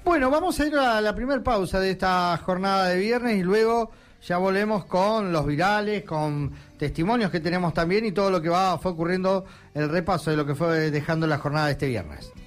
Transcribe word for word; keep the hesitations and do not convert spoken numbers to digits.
Bueno, vamos a ir a la primera pausa de esta jornada de viernes y luego ya volvemos con los virales, con testimonios que tenemos también y todo lo que va fue ocurriendo, el repaso de lo que fue dejando la jornada de este viernes.